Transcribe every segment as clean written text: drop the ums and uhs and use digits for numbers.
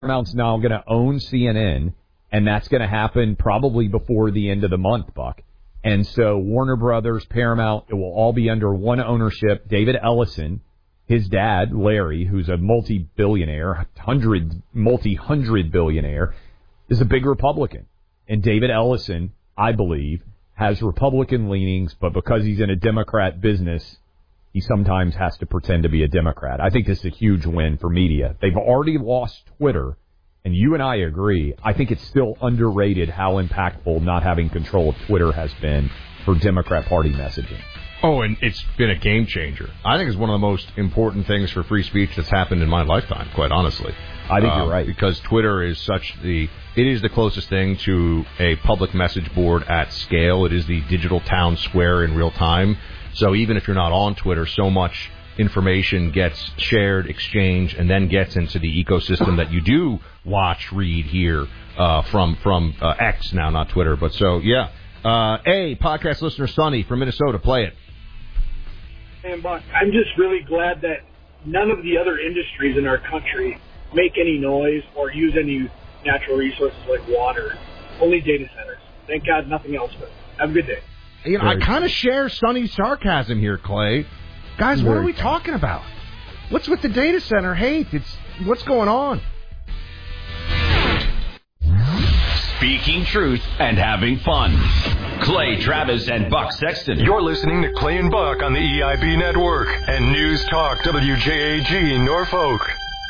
Paramount's now going to own CNN, and that's going to happen probably before the end of the month, Buck. And so Warner Brothers, Paramount, it will all be under one ownership. David Ellison, his dad, Larry, who's a multi-billionaire, multi-hundred billionaire, is a big Republican. And David Ellison, I believe, has Republican leanings, but because he's in a Democrat business, he sometimes has to pretend to be a Democrat. I think this is a huge win for media. They've already lost Twitter, and you and I agree. I think it's still underrated how impactful not having control of Twitter has been for Democrat Party messaging. Oh, and it's been a game changer. I think it's one of the most important things for free speech that's happened in my lifetime, quite honestly. I think you're right. Because Twitter is it is the closest thing to a public message board at scale. It is the digital town square in real time. So even if you're not on Twitter, so much information gets shared, exchanged, and then gets into the ecosystem that you do watch, read, hear from X now, not Twitter. But so, yeah. Podcast listener Sonny from Minnesota, play it. And Buck, I'm just really glad that none of the other industries in our country make any noise or use any natural resources like water. Only data centers. Thank God, nothing else. But have a good day. You know, I kind of share Sonny's sarcasm here, Clay. Guys, what are we talking about? What's with the data center hate? What's going on? Speaking truth and having fun. Clay Travis and Buck Sexton. You're listening to Clay and Buck on the EIB Network and News Talk WJAG Norfolk.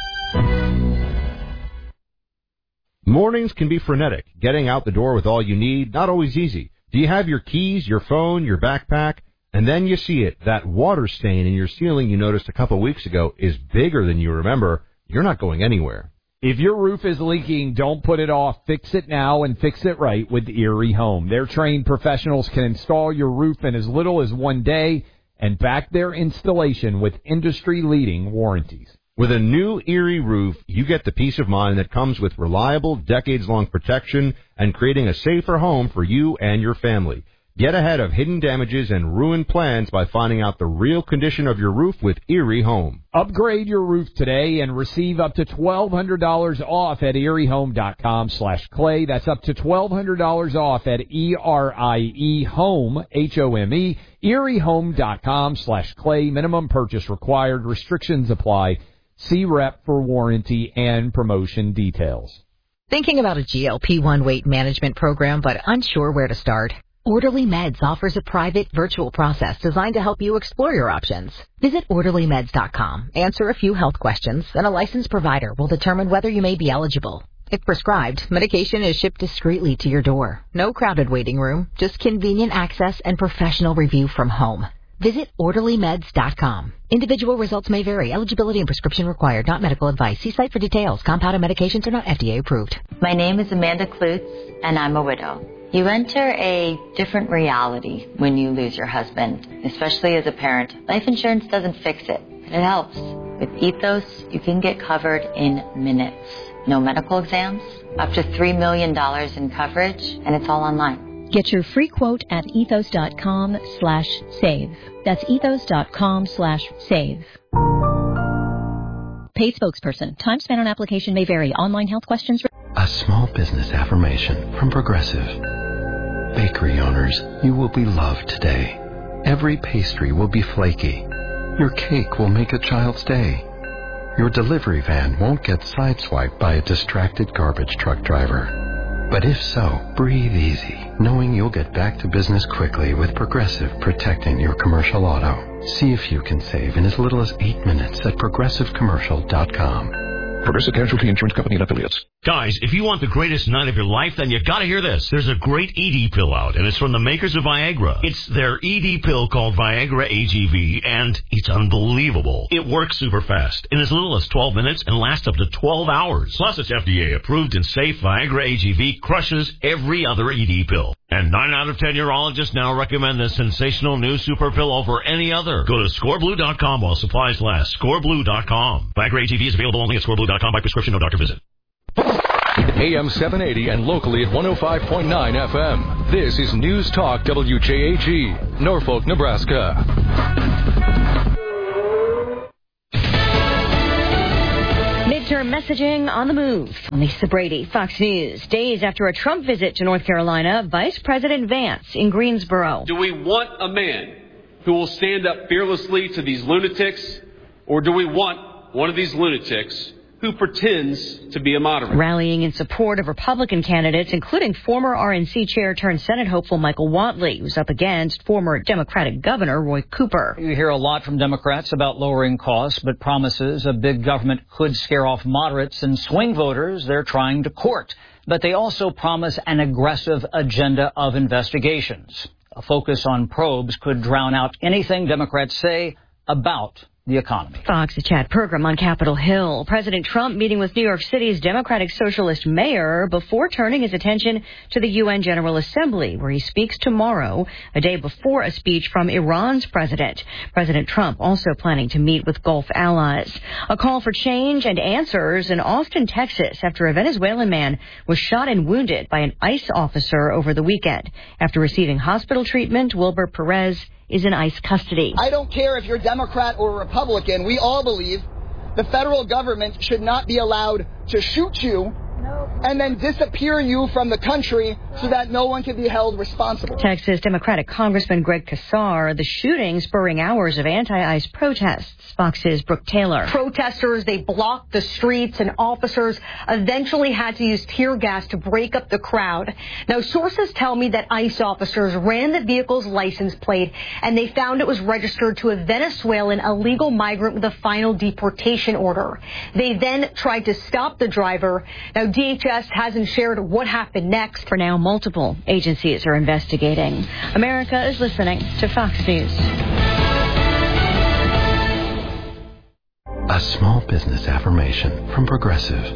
Mornings can be frenetic. Getting out the door with all you need, not always easy. Do you have your keys, your phone, your backpack? And then you see it. That water stain in your ceiling you noticed a couple weeks ago is bigger than you remember. You're not going anywhere. If your roof is leaking, don't put it off. Fix it now and fix it right with Erie Home. Their trained professionals can install your roof in as little as 1 day and back their installation with industry-leading warranties. With a new Erie roof, you get the peace of mind that comes with reliable, decades-long protection and creating a safer home for you and your family. Get ahead of hidden damages and ruined plans by finding out the real condition of your roof with Erie Home. Upgrade your roof today and receive up to $1,200 off at eriehome.com/clay. That's up to $1,200 off at ERIEHOME, HOME, eriehome.com/clay. Minimum purchase required. Restrictions apply. See rep for warranty and promotion details. Thinking about a GLP-1 weight management program but unsure where to start? Orderly Meds offers a private virtual process designed to help you explore your options. Visit orderlymeds.com, answer a few health questions, and a licensed provider will determine whether you may be eligible. If prescribed, medication is shipped discreetly to your door. No crowded waiting room, just convenient access and professional review from home. Visit orderlymeds.com. Individual results may vary. Eligibility and prescription required. Not medical advice. See site for details. Compounded medications are not FDA approved. My name is Amanda Klutz, and I'm a widow. You enter a different reality when you lose your husband, especially as a parent. Life insurance doesn't fix it, but it helps. With Ethos, you can get covered in minutes. No medical exams, up to $3 million in coverage, and it's all online. Get your free quote at ethos.com/save. That's ethos.com/save. Paid spokesperson. Time spent on application may vary. Online health questions. A small business affirmation from Progressive. Bakery owners, you will be loved today. Every pastry will be flaky. Your cake will make a child's day. Your delivery van won't get sideswiped by a distracted garbage truck driver. But if so, breathe easy, knowing you'll get back to business quickly with Progressive protecting your commercial auto. See if you can save in as little as 8 minutes at progressivecommercial.com. Progressive Casualty Insurance Company and Affiliates. Guys, if you want the greatest night of your life, then you gotta hear this. There's a great ED pill out, and it's from the makers of Viagra. It's their ED pill called Viagra AGV, and it's unbelievable. It works super fast, in as little as 12 minutes, and lasts up to 12 hours. Plus, it's FDA approved and safe. Viagra AGV crushes every other ED pill. And 9 out of 10 urologists now recommend this sensational new super pill over any other. Go to scoreblue.com while supplies last. Scoreblue.com. Viagra AGV is available only at scoreblue.com by prescription, no doctor visit. AM 780 and locally at 105.9 FM. This is News Talk WJAG, Norfolk, Nebraska. Midterm We're messaging on the move. Lisa Brady, Fox News. Days after a Trump visit to North Carolina, Vice President Vance in Greensboro. Do we want a man who will stand up fearlessly to these lunatics, or do we want one of these lunatics who pretends to be a moderate? Rallying in support of Republican candidates, including former RNC chair turned Senate hopeful Michael Whatley, who's up against former Democratic Governor Roy Cooper. You hear a lot from Democrats about lowering costs, but promises of big government could scare off moderates and swing voters they're trying to court. But they also promise an aggressive agenda of investigations. A focus on probes could drown out anything Democrats say about the economy. Fox, a chat program on Capitol Hill. President Trump meeting with New York City's Democratic Socialist mayor before turning his attention to the UN General Assembly, where he speaks tomorrow, a day before a speech from Iran's president. President Trump also planning to meet with Gulf allies. A call for change and answers in Austin, Texas, after a Venezuelan man was shot and wounded by an ICE officer over the weekend. After receiving hospital treatment, Wilbur Perez is in ICE custody. I don't care if you're Democrat or Republican. We all believe the federal government should not be allowed to shoot you and then disappear you from the country so that no one can be held responsible. Texas Democratic Congressman Greg Casar, the shooting spurring hours of anti-ICE protests. Fox's Brooke Taylor. Protesters, they blocked the streets, and officers eventually had to use tear gas to break up the crowd. Now, sources tell me that ICE officers ran the vehicle's license plate, and they found it was registered to a Venezuelan illegal migrant with a final deportation order. They then tried to stop the driver. Now, DHS hasn't shared what happened next. For now, multiple agencies are investigating. America is listening to Fox News. A small business affirmation from Progressive.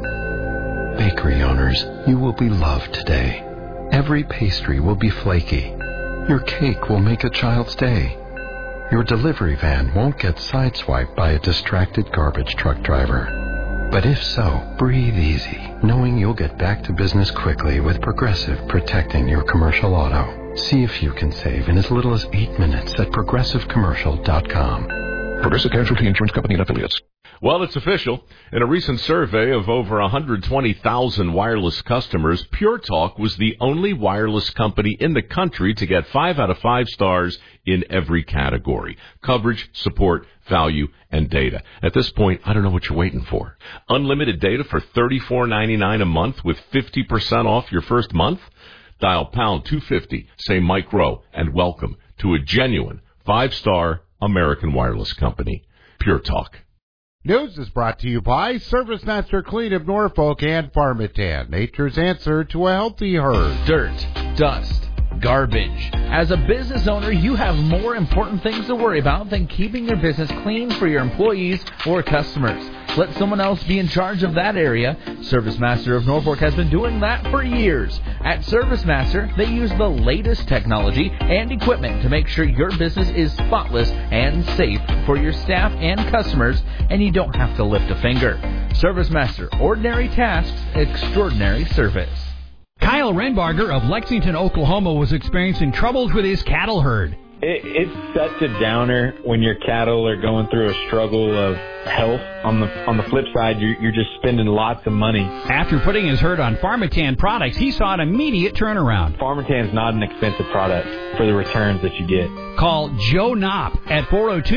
Bakery owners, you will be loved today. Every pastry will be flaky. Your cake will make a child's day. Your delivery van won't get sideswiped by a distracted garbage truck driver. But if so, breathe easy, knowing you'll get back to business quickly with Progressive protecting your commercial auto. See if you can save in as little as 8 minutes at progressivecommercial.com. Progressive Casualty Insurance Company and Affiliates. Well, it's official. In a recent survey of over 120,000 wireless customers, Pure Talk was the only wireless company in the country to get 5 out of 5 stars in every category: coverage, support, value, and data. At this point, I don't know what you're waiting for. Unlimited data for $34.99 a month with 50% off your first month? Dial pound 250, say Mike Rowe, and welcome to a genuine 5-star American wireless company. Pure Talk. News is brought to you by ServiceMaster Clean of Norfolk and Pharmatan, nature's answer to a healthy herd. Dirt, dust, garbage. As a business owner, you have more important things to worry about than keeping your business clean for your employees or customers. Let someone else be in charge of that area. ServiceMaster of Norfolk has been doing that for years. At ServiceMaster, they use the latest technology and equipment to make sure your business is spotless and safe for your staff and customers, and you don't have to lift a finger. ServiceMaster, ordinary tasks, extraordinary service. Kyle Renbarger of Lexington, Oklahoma, was experiencing troubles with his cattle herd. It's such a downer when your cattle are going through a struggle of health. On the flip side, you're just spending lots of money. After putting his herd on Pharmatan products, he saw an immediate turnaround. Pharmatan's not an expensive product for the returns that you get. Call Joe Knopp at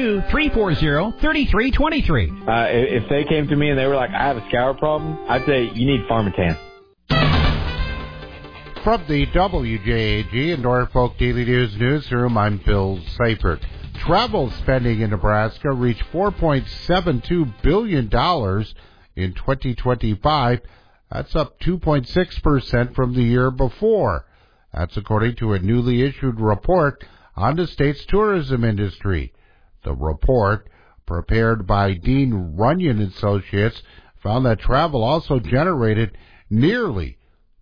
402-340-3323. If they came to me and they were like, I have a scour problem, I'd say you need Pharmatan. From the WJAG and Norfolk Daily News newsroom, I'm Bill Seifert. Travel spending in Nebraska reached $4.72 billion in 2025. That's up 2.6% from the year before. That's according to a newly issued report on the state's tourism industry. The report, prepared by Dean Runyon Associates, found that travel also generated nearly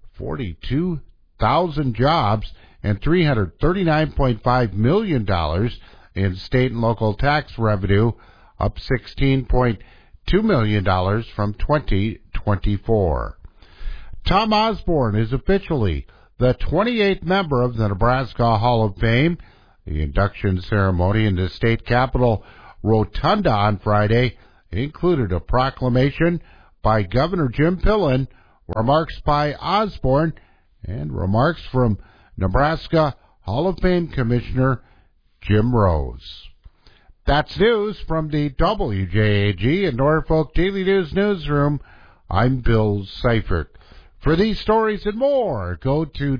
42,000 jobs and $339.5 million in state and local tax revenue, up $16.2 million from 2024. Tom Osborne is officially the 28th member of the Nebraska Hall of Fame. The induction ceremony in the state capitol Rotunda on Friday included a proclamation by Governor Jim Pillen, remarks by Osborne, and remarks from Nebraska Hall of Fame Commissioner Jim Rose. That's news from the WJAG and Norfolk Daily News newsroom. I'm Bill Seifert. For these stories and more, go to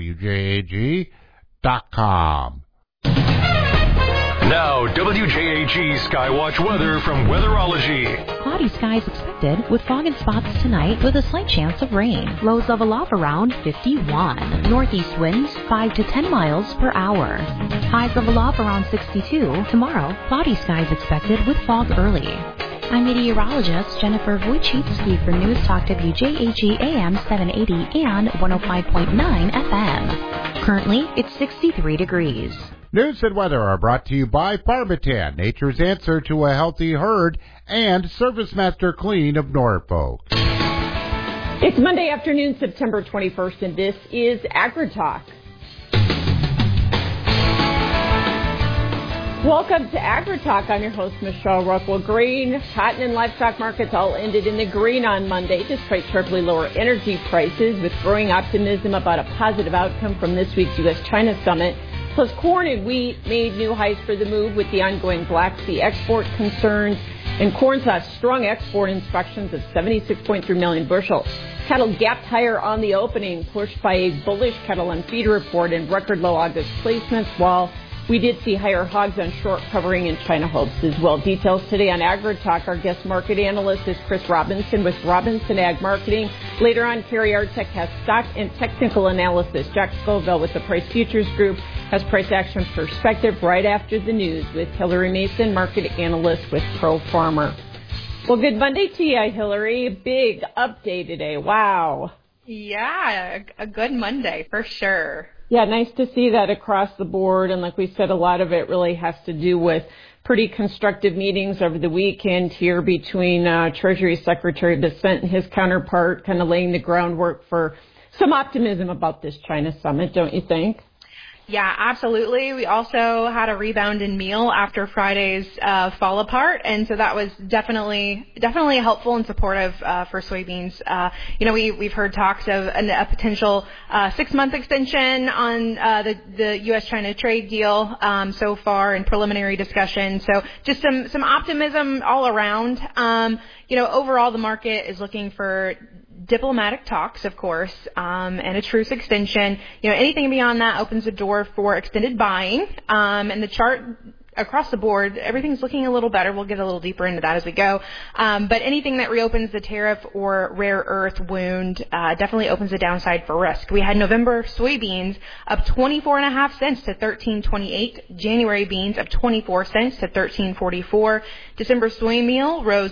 WJAG.com. Now, WJAG Skywatch weather from Weatherology. Cloudy skies expected with fog and spots tonight with a slight chance of rain. Lows level off around 51. Northeast winds 5 to 10 miles per hour. Highs level off around 62. Tomorrow, cloudy skies expected with fog early. I'm meteorologist Jennifer Wojcicki for News Talk WJAG AM 780 and 105.9 FM. Currently, it's 63 degrees. News and weather are brought to you by Pharmatan, nature's answer to a healthy herd, and ServiceMaster Clean of Norfolk. It's Monday afternoon, September 21st, and this is AgriTalk. Welcome to AgriTalk. I'm your host, Michelle Rockwell. Grain, cotton, and livestock markets all ended in the green on Monday, despite sharply lower energy prices, with growing optimism about a positive outcome from this week's U.S.-China summit. Plus, corn and wheat made new highs for the move with the ongoing Black Sea export concerns. And corn saw strong export inspections of 76.3 million bushels. Cattle gapped higher on the opening, pushed by a bullish cattle on feed report and record low August placements, while we did see higher hogs on short covering in China hopes as well. Details today on AgriTalk. Our guest market analyst is Chris Robinson with Robinson Ag Marketing. Later on, Carrie Artek has stock and technical analysis. Jack Scoville with the Price Futures Group has price action perspective right after the news with Hillary Mason, market analyst with Pro Farmer. Well, good Monday to you, Hillary. Big update today. Wow. Yeah, a good Monday for sure. Yeah, nice to see that across the board. And like we said, a lot of it really has to do with pretty constructive meetings over the weekend here between Treasury Secretary Bessent and his counterpart, kind of laying the groundwork for some optimism about this China summit, don't you think? Yeah, absolutely. We also had a rebound in meal after Friday's fall apart, and so that was definitely helpful and supportive for soybeans. We've heard talks of a potential 6-month extension on the U.S.-China trade deal so far in preliminary discussion. So just some optimism all around. Overall the market is looking for diplomatic talks, of course, and a truce extension. Anything beyond that opens the door for extended buying. And the chart across the board, everything's looking a little better. We'll get a little deeper into that as we go. But anything that reopens the tariff or rare earth wound definitely opens the downside for risk. We had November soybeans up 24.5 cents to $13.28. January beans up 24 cents to $13.44. December soy meal rose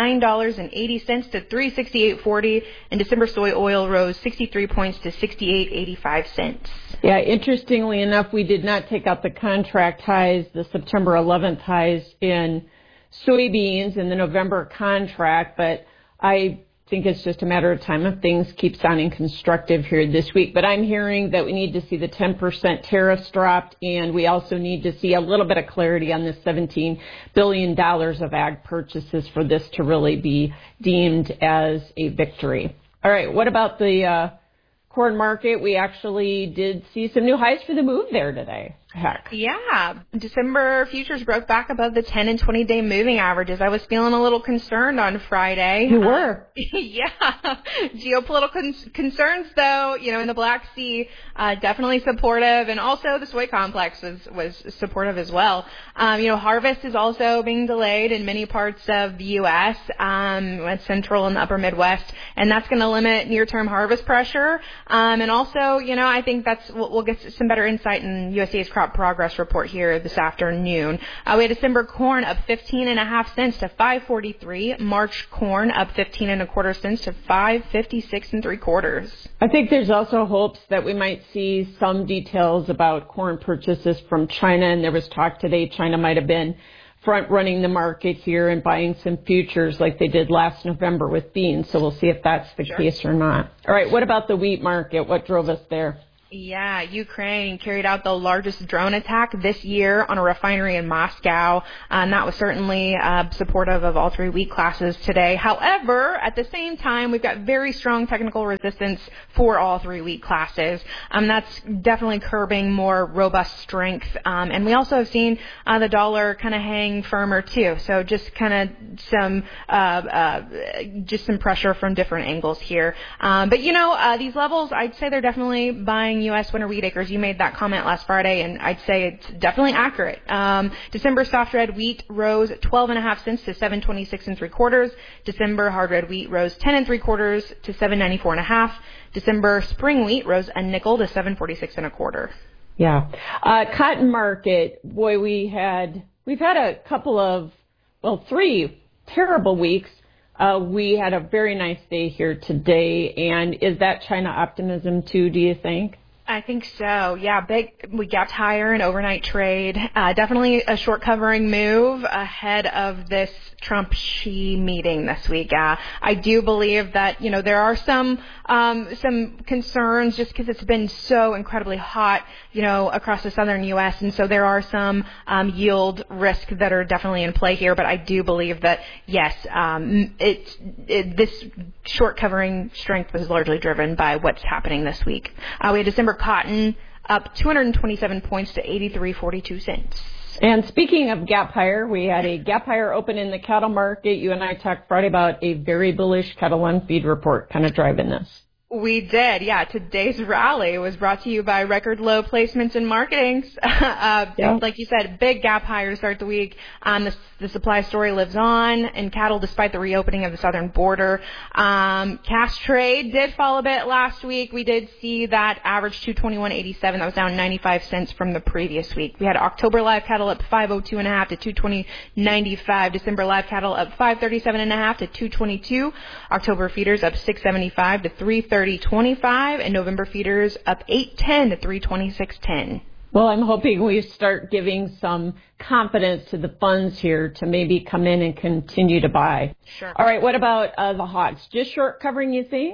$9.80 to $3.6840, and December soy oil rose 63 points to 68.85 cents. Yeah, interestingly enough, we did not take out the contract highs, the September 11th highs in soybeans in the November contract, but I think it's just a matter of time if things keep sounding constructive here this week. But I'm hearing that we need to see the 10% tariffs dropped, and we also need to see a little bit of clarity on this $17 billion of ag purchases for this to really be deemed as a victory. All right, what about the corn market? We actually did see some new highs for the move there today. Heck. Yeah. December futures broke back above the 10 and 20-day moving averages. I was feeling a little concerned on Friday. You were? Yeah. Geopolitical concerns, though, in the Black Sea, definitely supportive. And also the soy complex was supportive as well. Harvest is also being delayed in many parts of the U.S., central and the upper Midwest. And that's going to limit near-term harvest pressure. And also, I think we'll get some better insight in USDA's crop progress report here this afternoon. We had December corn up 15.5 cents to $5.43. March corn up 15.25 cents to $5.56 3/4. I think there's also hopes that we might see some details about corn purchases from China, and there was talk today China might have been front-running the market here and buying some futures like they did last November with beans. So we'll see if that's the case or not. All right, what about the wheat market? What drove us there? Yeah, Ukraine carried out the largest drone attack this year on a refinery in Moscow, and that was certainly supportive of all 3 wheat classes today. However, at the same time, we've got very strong technical resistance for all 3 wheat classes. That's definitely curbing more robust strength, and we also have seen the dollar kind of hang firmer too. So just kind of some pressure from different angles here. But these levels, I'd say they're definitely buying U.S. winter wheat acres. You made that comment last Friday, and I'd say it's definitely accurate. December soft red wheat rose 12.5 cents to 7.26 3/4. December hard red wheat rose 10 3/4 to 7.94.5. December spring wheat rose a nickel to 7.46 1/4. Yeah, cotton market. Boy, we've had a couple of 3 terrible weeks. We had a very nice day here today, and is that China optimism too, do you think? I think so. Yeah, we gapped higher in overnight trade. Definitely a short covering move ahead of this Trump-Xi meeting this week. I do believe that, there are some concerns just because it's been so incredibly hot, across the southern U.S. And so there are some yield risks that are definitely in play here. But I do believe that, yes, this short covering strength was largely driven by what's happening this week. We had December cotton up 227 points to 83.42 cents. And speaking of gap higher, we had a gap higher open in the cattle market. You and I talked Friday about a very bullish cattle on feed report kind of driving this. We did, yeah. Today's rally was brought to you by record low placements and marketings. Like you said, big gap higher to start the week. The supply story lives on in cattle despite the reopening of the southern border. Cash trade did fall a bit last week. We did see that average 221.87. That was down 95 cents from the previous week. We had October live cattle up 502.5 to 220.95. December live cattle up 537.5 to 222. October feeders up 675 to 330.25, and November feeders up 810 to 326.10. Well, I'm hoping we start giving some confidence to the funds here to maybe come in and continue to buy. Sure. All right, what about the hogs? Just short covering, you think?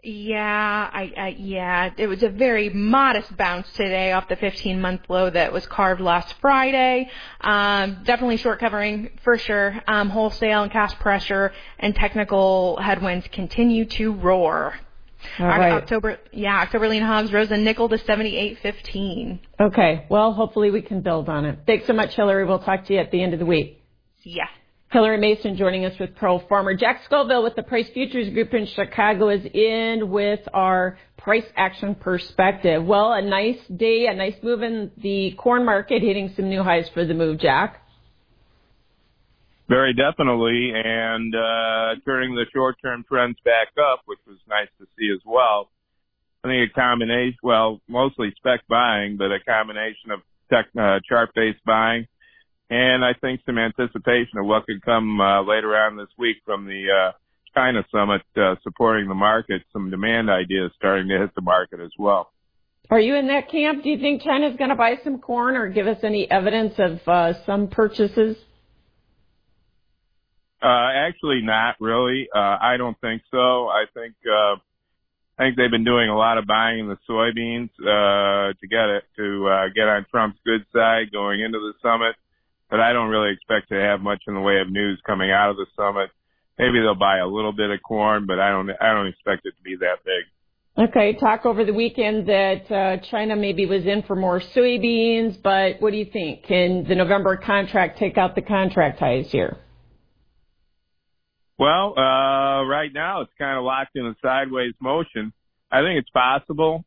Yeah, it was a very modest bounce today off the 15-month low that was carved last Friday. Definitely short covering for sure. Wholesale and cash pressure and technical headwinds continue to roar. All right. October lean hogs rose a nickel to 78.15. Okay, well, hopefully we can build on it. Thanks so much, Hillary. We'll talk to you at the end of the week. See ya. Hillary Mason joining us with Pearl Farmer. Jack Scoville with the Price Futures Group in Chicago is in with our price action perspective. Well, a nice day, a nice move in the corn market, hitting some new highs for the move, Jack. Very definitely, and turning the short-term trends back up, which was nice to see as well. I think a combination, mostly spec buying, but a combination of chart-based buying, and I think some anticipation of what could come later on this week from the China summit supporting the market, some demand ideas starting to hit the market as well. Are you in that camp? Do you think China's going to buy some corn or give us any evidence of some purchases? Actually not really. I don't think so. I think they've been doing a lot of buying in the soybeans, to get on Trump's good side going into the summit. But I don't really expect to have much in the way of news coming out of the summit. Maybe they'll buy a little bit of corn, but I don't expect it to be that big. Okay. Talk over the weekend that, China maybe was in for more soybeans, but what do you think? Can the November contract take out the contract highs here? Well, right now it's kind of locked in a sideways motion. I think it's possible.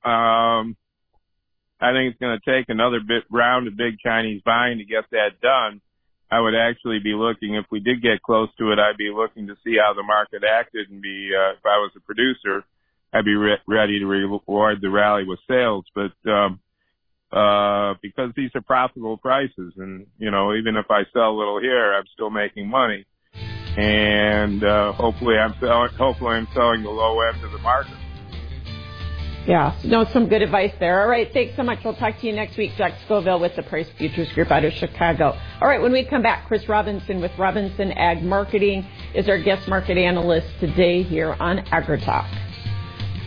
I think it's going to take another round of big Chinese buying to get that done. I would actually be looking, if we did get close to it, I'd be looking to see how the market acted and if I was a producer, I'd be ready to reward the rally with sales. But, because these are profitable prices and, even if I sell a little here, I'm still making money. And hopefully I'm selling the low end of the market. Yeah, some good advice there. All right, thanks so much. We'll talk to you next week. Jack Scoville with the Price Futures Group out of Chicago. All right, when we come back, Chris Robinson with Robinson Ag Marketing is our guest market analyst today here on AgriTalk.